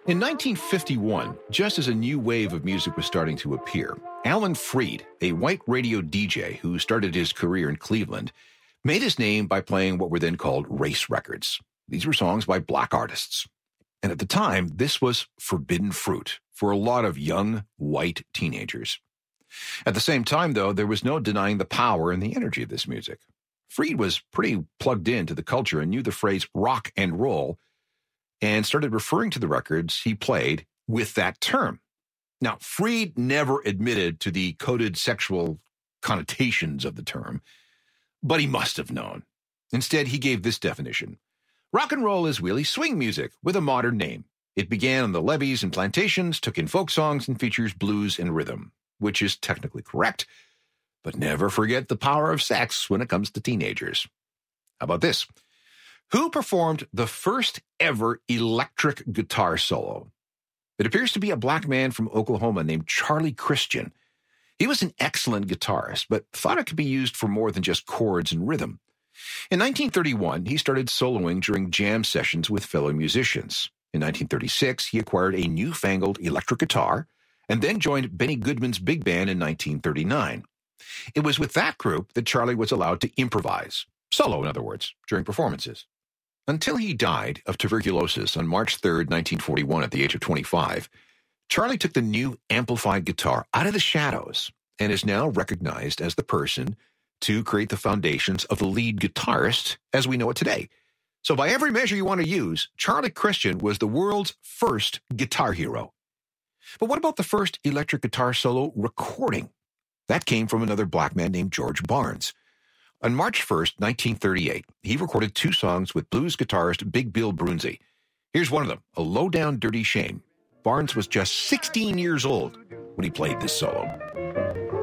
In 1951, just as a new wave of music was starting to appear, Alan Freed, a white radio DJ who started his career in Cleveland, made his name by playing what were then called race records. These were songs by black artists. And at the time, this was forbidden fruit for a lot of young, white teenagers. At the same time, though, there was no denying the power and the energy of this music. Freed was pretty plugged into the culture and knew the phrase rock and roll and started referring to the records he played with that term. Now, Freed never admitted to the coded sexual connotations of the term, but he must have known. Instead, he gave this definition. Rock and roll is really swing music with a modern name. It began on the levees and plantations, took in folk songs, and features blues and rhythm, which is technically correct, but never forget the power of sex when it comes to teenagers. How about this? Who performed the first ever electric guitar solo? It appears to be a black man from Oklahoma named Charlie Christian. He was an excellent guitarist, but thought it could be used for more than just chords and rhythm. In 1931, he started soloing during jam sessions with fellow musicians. In 1936, he acquired a newfangled electric guitar and then joined Benny Goodman's big band in 1939. It was with that group that Charlie was allowed to improvise, solo in other words, during performances. Until he died of tuberculosis on March 3, 1941, at the age of 25, Charlie took the new amplified guitar out of the shadows and is now recognized as the person to create the foundations of the lead guitarist as we know it today. So by every measure you want to use, Charlie Christian was the world's first guitar hero. But what about the first electric guitar solo recording? That came from another black man named George Barnes. On March 1st, 1938, he recorded 2 songs with blues guitarist Big Bill Broonzy. Here's one of them, A Low Down Dirty Shame. Barnes was just 16 years old when he played this solo.